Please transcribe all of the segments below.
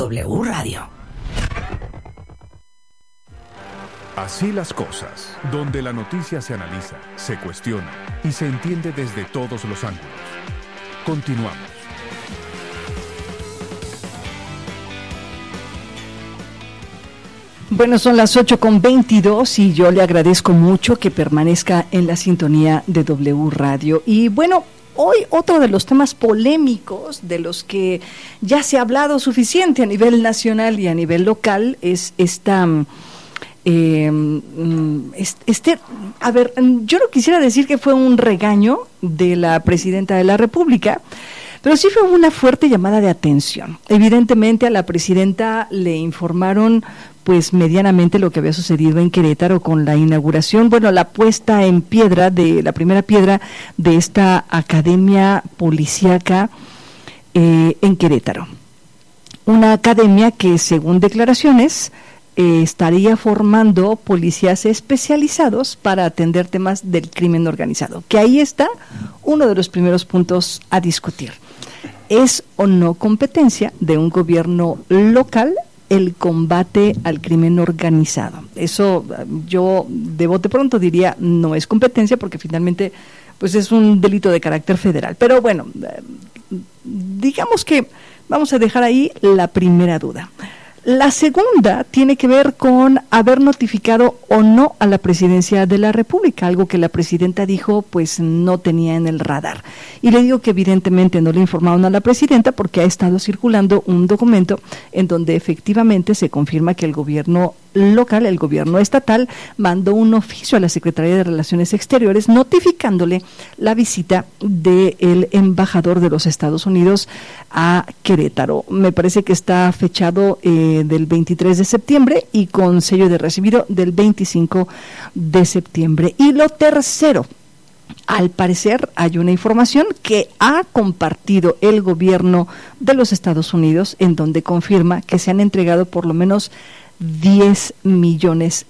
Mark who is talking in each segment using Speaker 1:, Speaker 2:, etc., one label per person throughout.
Speaker 1: W Radio.
Speaker 2: Así las cosas, donde la noticia se analiza, se cuestiona y se entiende desde todos los ángulos. Continuamos.
Speaker 3: Bueno, son las 8:22 y yo le agradezco mucho que permanezca en la sintonía de W Radio. Y bueno, hoy otro de los temas polémicos de los que ya se ha hablado suficiente a nivel nacional y a nivel local es a ver, yo no quisiera decir que fue un regaño de la presidenta de la República, pero sí fue una fuerte llamada de atención. Evidentemente a la presidenta le informaron pues medianamente lo que había sucedido en Querétaro con la inauguración, bueno, la puesta en piedra de la primera piedra de esta academia policíaca en Querétaro. Una academia que, según declaraciones, estaría formando policías especializados para atender temas del crimen organizado, que ahí está uno de los primeros puntos a discutir. ¿Es o no competencia de un gobierno local el combate al crimen organizado? Eso yo de bote pronto diría no es competencia, porque finalmente pues es un delito de carácter federal. Pero bueno, digamos que vamos a dejar ahí la primera duda. La segunda tiene que ver con haber notificado o no a la presidencia de la República, algo que la presidenta dijo pues no tenía en el radar. Y le digo que evidentemente no le informaron a la presidenta porque ha estado circulando un documento en donde efectivamente se confirma que el gobierno local, el gobierno estatal, mandó un oficio a la Secretaría de Relaciones Exteriores notificándole la visita del embajador de los Estados Unidos a Querétaro. Me parece que está fechado del 23 de septiembre y con sello de recibido del 25 de septiembre. Y lo tercero, al parecer hay una información que ha compartido el gobierno de los Estados Unidos en donde confirma que se han entregado por lo menos $10 millones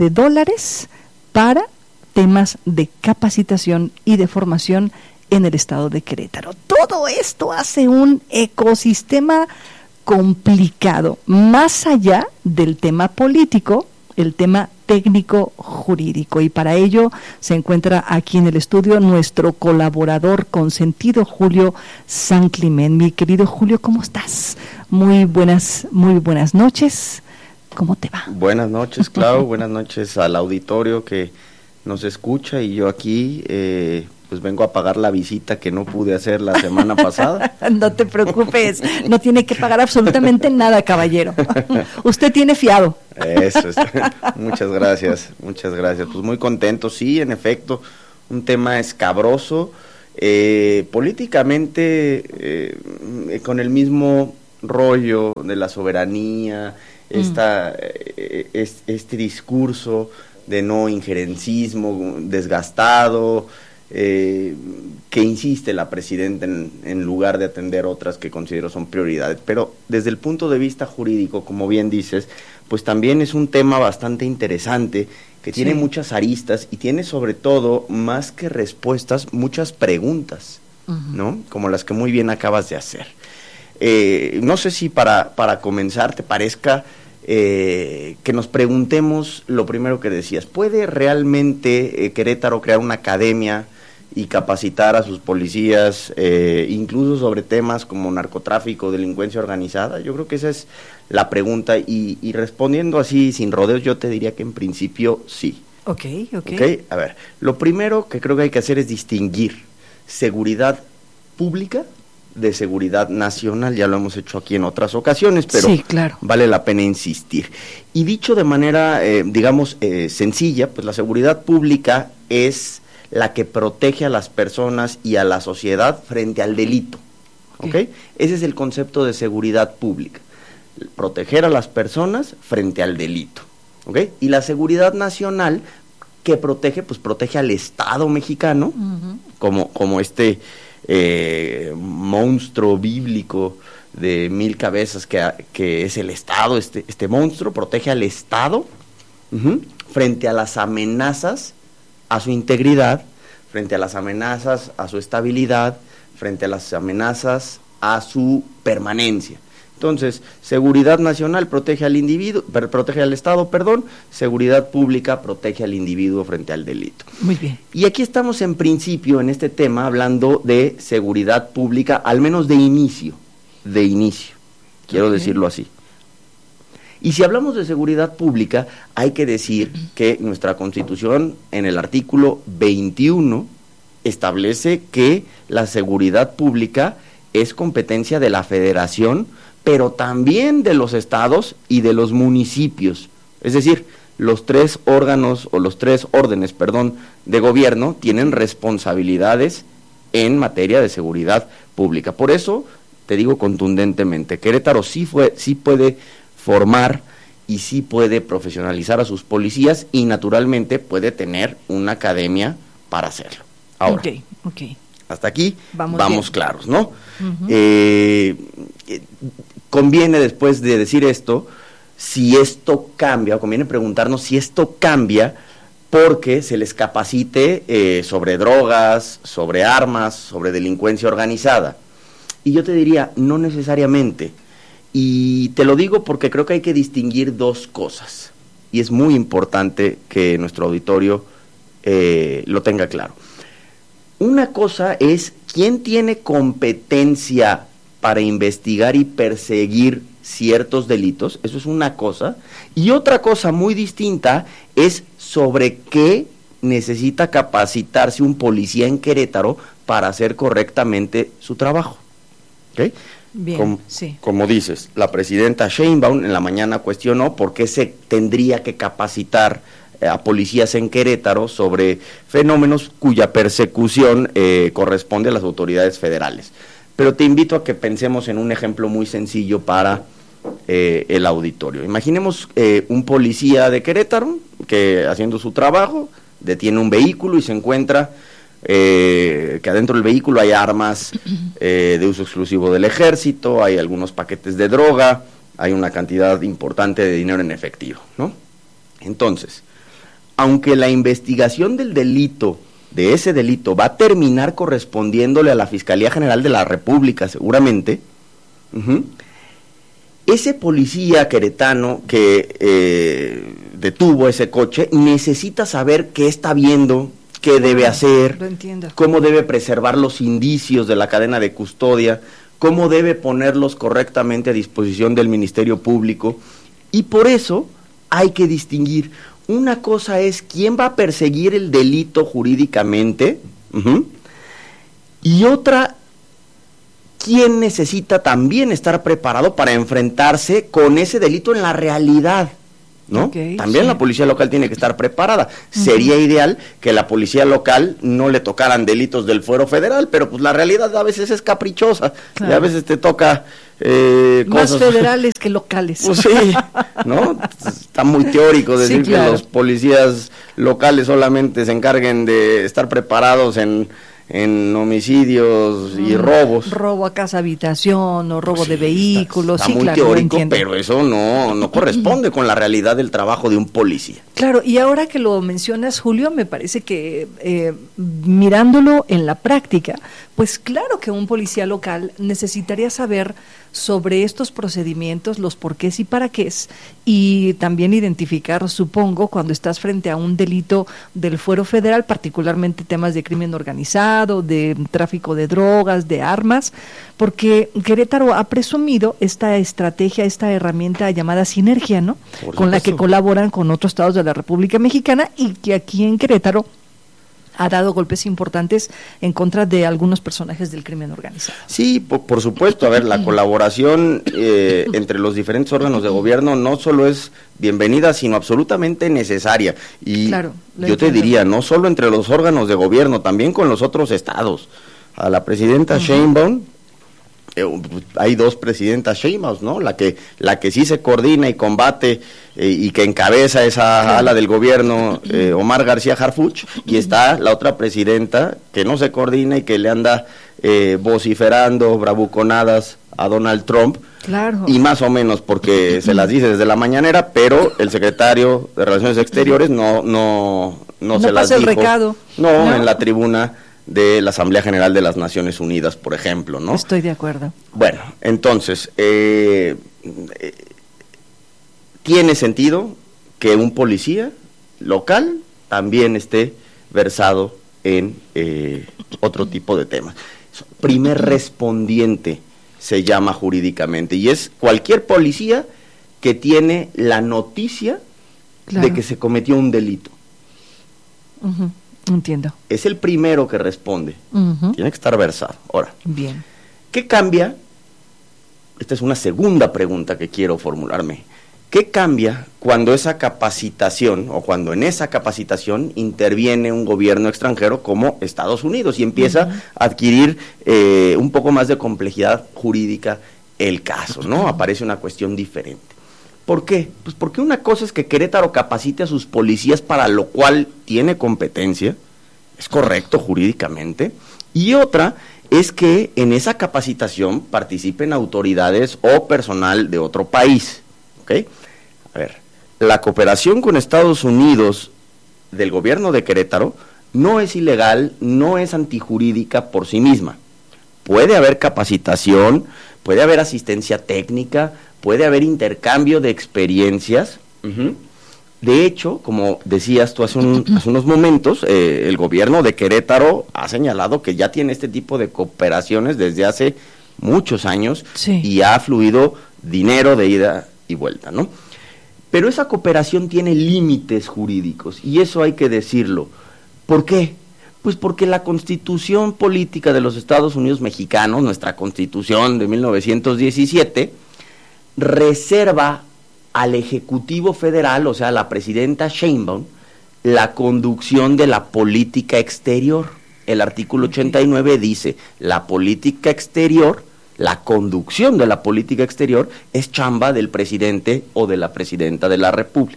Speaker 3: para temas de capacitación y de formación en el estado de Querétaro. Todo esto hace un ecosistema complicado, más allá del tema político, el tema técnico jurídico, y para ello se encuentra aquí en el estudio nuestro colaborador consentido, Julio San Climén. Mi querido Julio, ¿cómo estás? Muy buenas noches. ¿Cómo te va?
Speaker 4: Buenas noches, Clau, buenas noches al auditorio que nos escucha, y yo aquí pues vengo a pagar la visita que no pude hacer la semana pasada.
Speaker 3: No te preocupes, no tiene que pagar absolutamente nada, caballero. Usted tiene fiado.
Speaker 4: Eso es. Muchas gracias. Pues muy contento, sí, en efecto, un tema escabroso, políticamente, con el mismo rollo de la soberanía, este discurso de no injerencismo desgastado, que insiste la presidenta en lugar de atender otras que considero son prioridades. Pero desde el punto de vista jurídico, como bien dices, pues también es un tema bastante interesante, que tiene muchas aristas y tiene sobre todo, más que respuestas, muchas preguntas, ¿no? Como las que muy bien acabas de hacer. No sé si para comenzar te parezca que nos preguntemos lo primero que decías. ¿Puede realmente Querétaro crear una academia y capacitar a sus policías, incluso sobre temas como narcotráfico, delincuencia organizada? Yo creo que esa es la pregunta, y respondiendo así sin rodeos, yo te diría que en principio sí.
Speaker 3: Ok.
Speaker 4: A ver, lo primero que creo que hay que hacer es distinguir seguridad pública de seguridad nacional. Ya lo hemos hecho aquí en otras ocasiones, pero sí, claro, vale la pena insistir. Y dicho de manera, sencilla, pues la seguridad pública es la que protege a las personas y a la sociedad frente al delito, ¿ok? Ese es el concepto de seguridad pública, proteger a las personas frente al delito, ¿ok? Y la seguridad nacional, que protege, pues protege al Estado mexicano, como este monstruo bíblico de 1000 cabezas que es el Estado. Este monstruo protege al Estado frente a las amenazas a su integridad, frente a las amenazas a su estabilidad, frente a las amenazas a su permanencia. Entonces, seguridad nacional protege al individuo, protege al Estado, seguridad pública protege al individuo frente al delito.
Speaker 3: Muy bien.
Speaker 4: Y aquí estamos en principio en este tema hablando de seguridad pública, al menos de inicio, quiero decirlo así. Y si hablamos de seguridad pública, hay que decir que nuestra Constitución, en el artículo 21, establece que la seguridad pública es competencia de la Federación, pero también de los estados y de los municipios. Es decir, los tres órdenes, de gobierno tienen responsabilidades en materia de seguridad pública. Por eso, te digo contundentemente, Querétaro sí puede formar y sí puede profesionalizar a sus policías y naturalmente puede tener una academia para hacerlo. Ahora,
Speaker 3: okay.
Speaker 4: Hasta aquí vamos claros, ¿no?
Speaker 3: Uh-huh.
Speaker 4: Conviene, después de decir esto, si esto cambia, o conviene preguntarnos si esto cambia porque se les capacite sobre drogas, sobre armas, sobre delincuencia organizada. Y yo te diría, no necesariamente. Y te lo digo porque creo que hay que distinguir dos cosas. Y es muy importante que nuestro auditorio lo tenga claro. Una cosa es quién tiene competencia para investigar y perseguir ciertos delitos, eso es una cosa, y otra cosa muy distinta es sobre qué necesita capacitarse un policía en Querétaro para hacer correctamente su trabajo. ¿Okay?
Speaker 3: Bien,
Speaker 4: como dices, la presidenta Sheinbaum en la mañana cuestionó por qué se tendría que capacitar a policías en Querétaro sobre fenómenos cuya persecución corresponde a las autoridades federales. Pero te invito a que pensemos en un ejemplo muy sencillo para el auditorio. Imaginemos un policía de Querétaro que, haciendo su trabajo, detiene un vehículo y se encuentra que adentro del vehículo hay armas de uso exclusivo del ejército, hay algunos paquetes de droga, hay una cantidad importante de dinero en efectivo, ¿no? Entonces, aunque la investigación del delito, de ese delito, va a terminar correspondiéndole a la Fiscalía General de la República, seguramente, ese policía queretano que detuvo ese coche necesita saber qué está viendo, qué debe hacer, cómo debe preservar los indicios de la cadena de custodia, cómo debe ponerlos correctamente a disposición del Ministerio Público, y por eso hay que distinguir. Una cosa es quién va a perseguir el delito jurídicamente, y otra, quién necesita también estar preparado para enfrentarse con ese delito en la realidad, ¿no? También la policía local tiene que estar preparada. Sería ideal que la policía local no le tocaran delitos del fuero federal, pero pues la realidad a veces es caprichosa, y a veces te toca
Speaker 3: más
Speaker 4: cosas
Speaker 3: federales que locales.
Speaker 4: Pues sí, ¿no? Está muy teórico decir que los policías locales solamente se encarguen de estar preparados en homicidios y robos.
Speaker 3: Robo a casa habitación o robo de vehículos.
Speaker 4: Está muy teórico, pero eso no corresponde con la realidad del trabajo de un policía.
Speaker 3: Claro, y ahora que lo mencionas, Julio, me parece que mirándolo en la práctica, pues claro que un policía local necesitaría saber sobre estos procedimientos, los porqués y para qué es, y también identificar, supongo, cuando estás frente a un delito del fuero federal, particularmente temas de crimen organizado, de tráfico de drogas, de armas, porque Querétaro ha presumido esta estrategia, esta herramienta llamada sinergia, ¿no? Con la que colaboran con otros estados de la República Mexicana, y que aquí en Querétaro ha dado golpes importantes en contra de algunos personajes del crimen organizado.
Speaker 4: Sí, por supuesto. A ver, la colaboración entre los diferentes órganos de gobierno no solo es bienvenida, sino absolutamente necesaria. Y
Speaker 3: claro,
Speaker 4: yo te diría, no solo entre los órganos de gobierno, también con los otros estados. A la presidenta Sheinbaum, hay dos presidentas Sheinbaum, ¿no? La que sí se coordina y combate y que encabeza esa ala del gobierno, Omar García Harfuch, y está la otra presidenta que no se coordina y que le anda vociferando bravuconadas a Donald Trump.
Speaker 3: Claro. Y
Speaker 4: más o menos porque se las dice desde la mañanera, pero el secretario de Relaciones Exteriores no se las dijo.
Speaker 3: No pasa el recado.
Speaker 4: No, en la tribuna de la Asamblea General de las Naciones Unidas, por ejemplo, ¿no?
Speaker 3: Estoy de acuerdo.
Speaker 4: Bueno, entonces, tiene sentido que un policía local también esté versado en otro tipo de temas. Primer respondiente se llama jurídicamente, y es cualquier policía que tiene la noticia de que se cometió un delito.
Speaker 3: Entiendo.
Speaker 4: Es el primero que responde. Tiene que estar versado. Ahora,
Speaker 3: bien.
Speaker 4: ¿Qué cambia? Esta es una segunda pregunta que quiero formularme. ¿Qué cambia cuando esa capacitación, o cuando en esa capacitación interviene un gobierno extranjero como Estados Unidos y empieza a adquirir un poco más de complejidad jurídica el caso, ¿no? Aparece una cuestión diferente. ¿Por qué? Pues porque una cosa es que Querétaro capacite a sus policías, para lo cual tiene competencia, es correcto jurídicamente, y otra es que en esa capacitación participen autoridades o personal de otro país, ¿ok? A ver, la cooperación con Estados Unidos del gobierno de Querétaro no es ilegal, no es antijurídica por sí misma. Puede haber capacitación, puede haber asistencia técnica, puede haber intercambio de experiencias. De hecho, como decías tú hace unos momentos, el gobierno de Querétaro ha señalado que ya tiene este tipo de cooperaciones desde hace muchos años, y ha fluido dinero de ida y vuelta, ¿no? Pero esa cooperación tiene límites jurídicos, y eso hay que decirlo. ¿Por qué? Pues porque la Constitución Política de los Estados Unidos Mexicanos, nuestra Constitución de 1917, reserva al Ejecutivo Federal, o sea, a la presidenta Sheinbaum, la conducción de la política exterior. El artículo 89 dice, la política exterior, la conducción de la política exterior es chamba del presidente o de la presidenta de la República.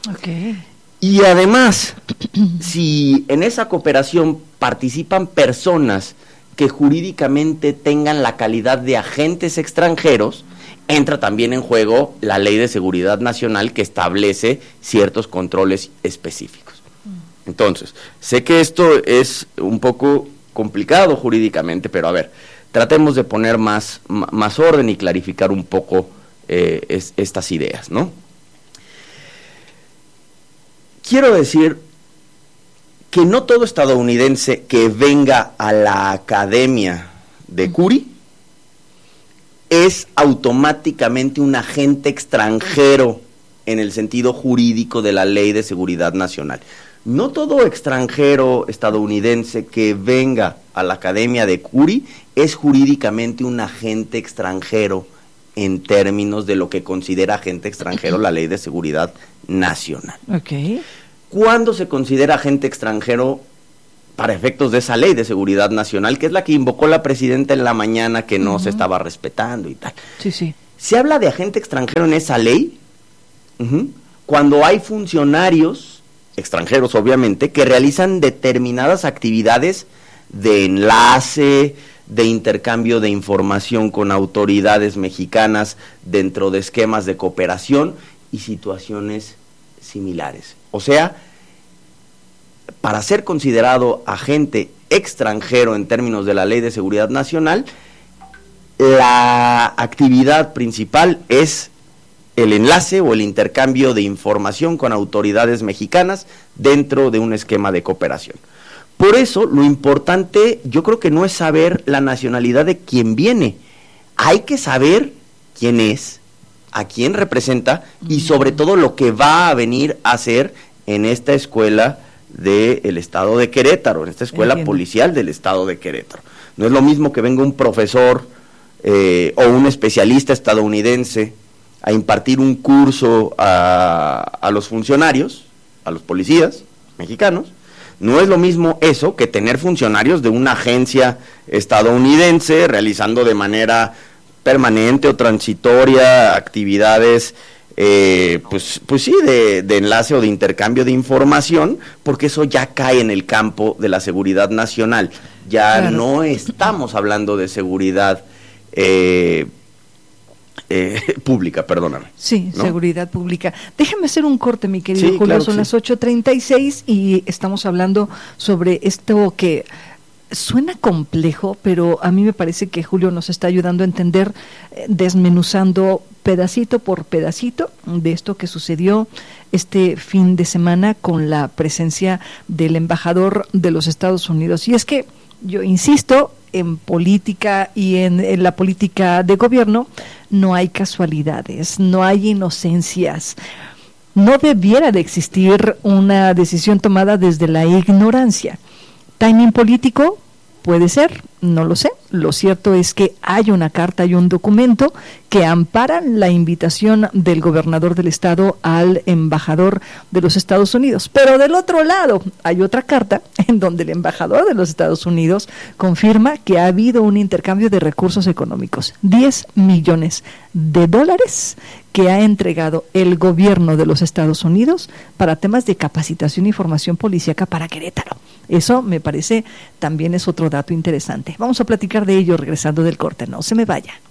Speaker 4: Y además, si en esa cooperación participan personas que jurídicamente tengan la calidad de agentes extranjeros, entra también en juego la Ley de Seguridad Nacional, que establece ciertos controles específicos. Entonces, sé que esto es un poco complicado jurídicamente, pero a ver, tratemos de poner más orden y clarificar un poco estas ideas, ¿no? Quiero decir que no todo estadounidense que venga a la Academia de Curie es automáticamente un agente extranjero en el sentido jurídico de la Ley de Seguridad Nacional. No todo extranjero estadounidense que venga a la Academia de Curie es jurídicamente un agente extranjero en términos de lo que considera agente extranjero la Ley de Seguridad Nacional. ¿Cuándo se considera agente extranjero para efectos de esa Ley de Seguridad Nacional, que es la que invocó la presidenta en la mañana, que no se estaba respetando y tal? Se habla de agente extranjero en esa ley cuando hay funcionarios extranjeros, obviamente, que realizan determinadas actividades de enlace, de intercambio de información con autoridades mexicanas dentro de esquemas de cooperación y situaciones similares. O sea, para ser considerado agente extranjero en términos de la Ley de Seguridad Nacional, la actividad principal es el enlace o el intercambio de información con autoridades mexicanas dentro de un esquema de cooperación. Por eso, lo importante, yo creo que no es saber la nacionalidad de quien viene, hay que saber quién es, a quién representa y sobre todo lo que va a venir a hacer en esta escuela del estado de Querétaro, en esta escuela policial del estado de Querétaro. No es lo mismo que venga un profesor o un especialista estadounidense a impartir un curso a los funcionarios, a los policías mexicanos. No es lo mismo eso que tener funcionarios de una agencia estadounidense realizando de manera permanente o transitoria actividades pues sí, de enlace o de intercambio de información, porque eso ya cae en el campo de la seguridad nacional. Ya no estamos hablando de seguridad pública, perdóname.
Speaker 3: Sí, ¿no? Seguridad pública. Déjame hacer un corte, mi querido Julio,
Speaker 4: claro
Speaker 3: son
Speaker 4: sí.
Speaker 3: las 8:36 y estamos hablando sobre esto que Suena complejo, pero a mí me parece que Julio nos está ayudando a entender, desmenuzando pedacito por pedacito de esto que sucedió este fin de semana con la presencia del embajador de los Estados Unidos. Y es que yo insisto, en política y en la política de gobierno no hay casualidades, no hay inocencias. No debiera de existir una decisión tomada desde la ignorancia. ¿Timing político? Puede ser, no lo sé. Lo cierto es que hay una carta y un documento que amparan la invitación del gobernador del estado al embajador de los Estados Unidos. Pero del otro lado hay otra carta en donde el embajador de los Estados Unidos confirma que ha habido un intercambio de recursos económicos, $10 millones que ha entregado el gobierno de los Estados Unidos para temas de capacitación y formación policíaca para Querétaro. Eso me parece también es otro dato interesante. Vamos a platicar de ello regresando del corte, no se me vaya.